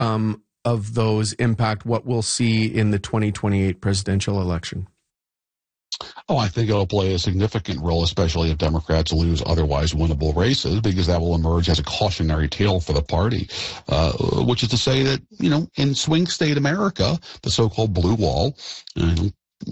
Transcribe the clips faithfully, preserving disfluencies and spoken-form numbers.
um, of those impact what we'll see in the twenty twenty-eight presidential election? Oh, I think it'll play a significant role, especially if Democrats lose otherwise winnable races, because that will emerge as a cautionary tale for the party, uh, which is to say that, you know, in swing state America, the so-called blue wall, uh,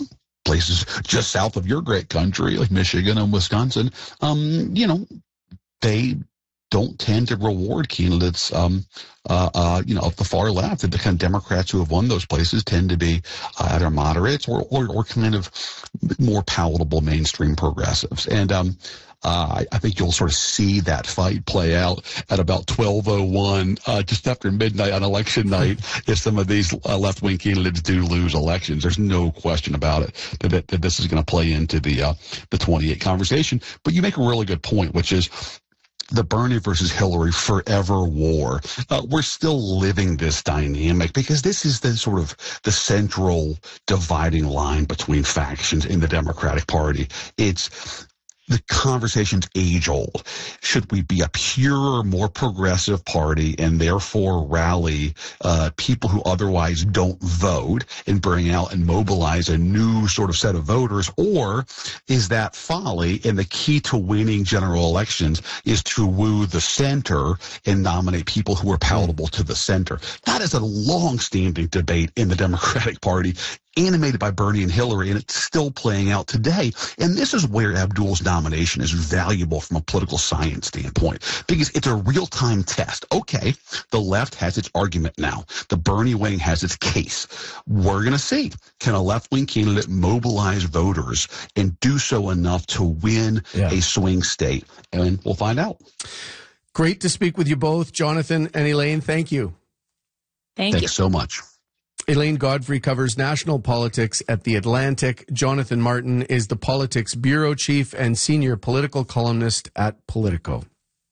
places just south of your great country, like Michigan and Wisconsin, um, you know, they don't tend to reward candidates, um, uh, uh, you know, of the far left. The kind of Democrats who have won those places tend to be uh, either moderates or, or, or kind of more palatable mainstream progressives. And um, uh, I, I think you'll sort of see that fight play out at about twelve oh one, uh, just after midnight on election night, if some of these uh, left-wing candidates do lose elections. There's no question about it that, that, that this is going to play into the uh, the twenty-eight conversation. But you make a really good point, which is the Bernie versus Hillary forever war. Uh, we're still living this dynamic because this is the sort of the central dividing line between factions in the Democratic Party. It's the conversation's age-old. Should we be a pure, more progressive party and therefore rally uh, people who otherwise don't vote and bring out and mobilize a new sort of set of voters? Or is that folly, and the key to winning general elections is to woo the center and nominate people who are palatable to the center? That is a long-standing debate in the Democratic Party, animated by Bernie and Hillary, and it's still playing out today. And this is where Abdul's nomination is valuable from a political science standpoint, because it's a real-time test. Okay, the left has its argument now. The Bernie wing has its case. We're going to see, can a left-wing candidate mobilize voters and do so enough to win yeah. a swing state? And we'll find out. Great to speak with you both, Jonathan and Elaine. Thank you. Thank Thanks you. so much. Elaine Godfrey covers national politics at The Atlantic. Jonathan Martin is the politics bureau chief and senior political columnist at Politico.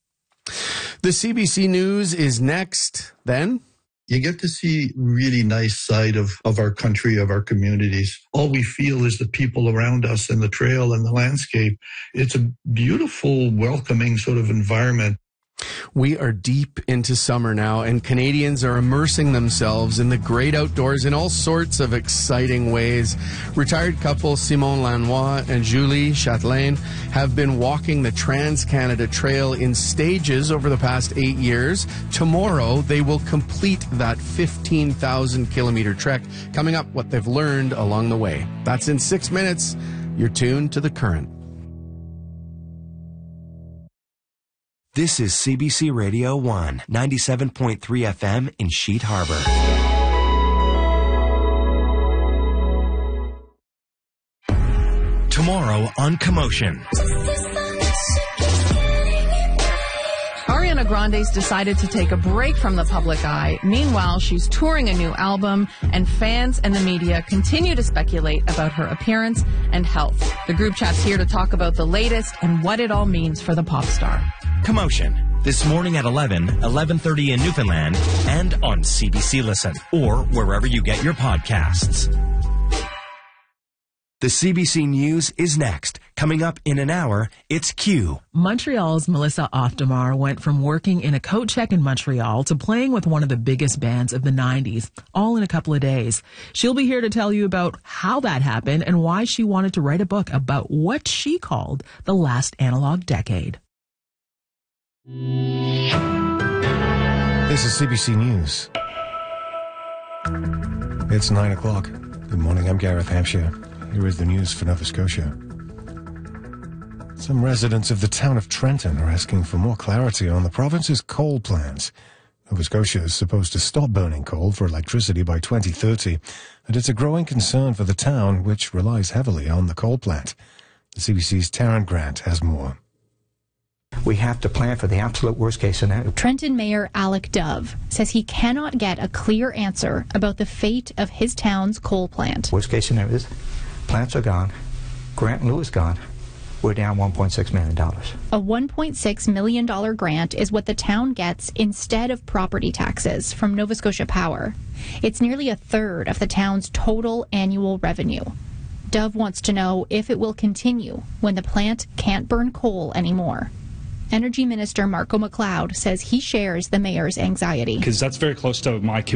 The C B C News is next. Then you get to see really nice side of, of our country, of our communities. All we feel is the people around us and the trail and the landscape. It's a beautiful, welcoming sort of environment. We are deep into summer now, and Canadians are immersing themselves in the great outdoors in all sorts of exciting ways. Retired couple Simon Lanois and Julie Chatelain have been walking the Trans-Canada Trail in stages over the past eight years. Tomorrow, they will complete that fifteen thousand kilometer trek, coming up what they've learned along the way. That's in six minutes. You're tuned to The Current. This is C B C Radio one, ninety-seven point three F M in Sheet Harbor. Tomorrow on Commotion. Ariana Grande's decided to take a break from the public eye. Meanwhile, she's touring a new album, and fans and the media continue to speculate about her appearance and health. The group chat's here to talk about the latest and what it all means for the pop star. Commotion. This morning at eleven, eleven thirty in Newfoundland, and on C B C Listen, or wherever you get your podcasts. The C B C News is next. Coming up in an hour, it's Q. Montreal's Melissa Oftamar went from working in a coat check in Montreal to playing with one of the biggest bands of the nineties, all in a couple of days. She'll be here to tell you about how that happened and why she wanted to write a book about what she called the last analog decade. This is C B C News. It's nine o'clock. Good morning, I'm Gareth Hampshire. Here is the news for Nova Scotia. Some residents of the town of Trenton are asking for more clarity on the province's coal plans. Nova Scotia is supposed to stop burning coal for electricity by twenty thirty, and it's a growing concern for the town, which relies heavily on the coal plant. The C B C's Taryn Grant has more. We have to plan for the absolute worst case scenario. Trenton Mayor Alec Dove says he cannot get a clear answer about the fate of his town's coal plant. Worst case scenario is plants are gone, Grant and Lewis gone, we're down one point six million dollars. A one point six million dollars grant is what the town gets instead of property taxes from Nova Scotia Power. It's nearly a third of the town's total annual revenue. Dove wants to know if it will continue when the plant can't burn coal anymore. Energy Minister Marco McLeod says he shares the mayor's anxiety. Because that's very close to my community.